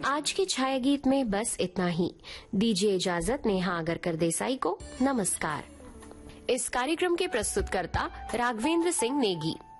आज के छाया गीत में बस इतना ही। दीजिए इजाजत नेहा आगरकर देसाई को। नमस्कार। इस कार्यक्रम के प्रस्तुतकर्ता राघवेंद्र सिंह नेगी।